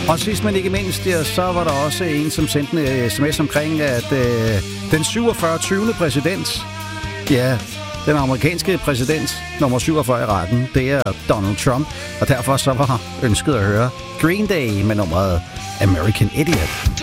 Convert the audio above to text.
Og sidst men ikke mindst, ja, så var der også en, som sendte en sms omkring, at den 47. præsident, ja, den amerikanske præsident, nummer 47 i rækken, det er Donald Trump. Og derfor så var ønsket at høre Green Day med nummeret American Idiot.